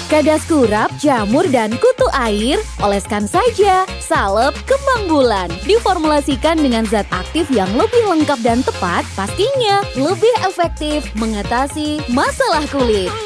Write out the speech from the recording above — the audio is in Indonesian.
Kadas kurap, jamur, dan kutu air, oleskan saja. Salep kembang bulan. Diformulasikan dengan zat aktif yang lebih lengkap dan tepat, pastinya lebih efektif mengatasi masalah kulit.